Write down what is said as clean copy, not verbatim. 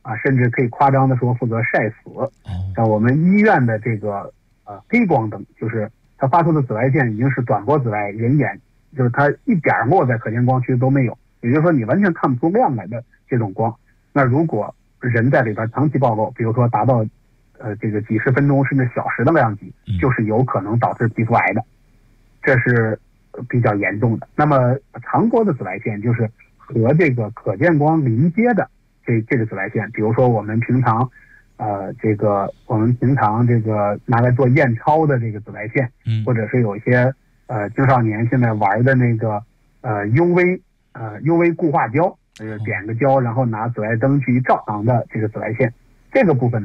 甚至可以夸张的说负责晒死。像我们医院的这个黑光灯，就是它发出的紫外线已经是短波紫外，人眼就是它一点落在可见光区都没有，也就是说你完全看不出亮来的这种光。那如果人在里边长期暴露，比如说达到这个几十分钟甚至小时的亮级，就是有可能导致皮肤癌的，这是比较严重的。那么长波的紫外线就是和这个可见光临接的这个紫外线，比如说我们平常拿来做验钞的这个紫外线，或者是有一些青少年现在玩的那个UV 固化胶，点个胶然后拿紫外灯去一照的这个紫外线，这个部分